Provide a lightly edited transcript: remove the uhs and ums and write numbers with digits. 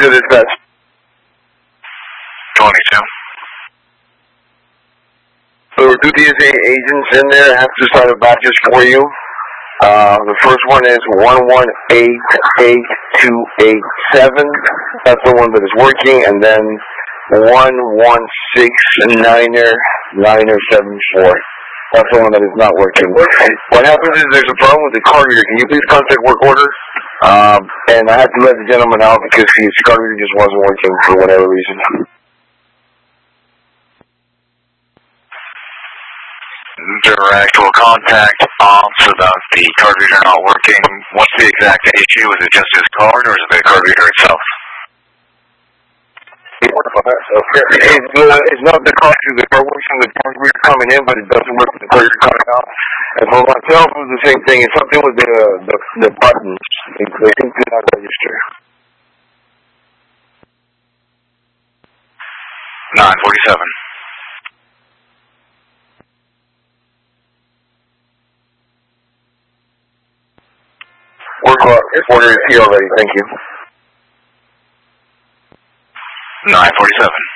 22 dispatch. 22. There were 2 TSA agents in there. I have 2 started batches for you. The first one is 118887. That's the one that is working, and then 1169er974. That's the one that is not working. What happens is there's a problem with the car reader. Can you please contact work order? And I had to let the gentleman out because his car reader just wasn't working for whatever reason. There were actual contact ops about the card reader not working. What's the exact issue? Is it just his card, or is it the card reader itself? It's not the car reader. The car works from the card reader coming in, but it doesn't work with the card reader coming out. And for myself, it was the same thing. It's something with the buttons. They seem to not register. 947. Work order is here already. Thank you. 947.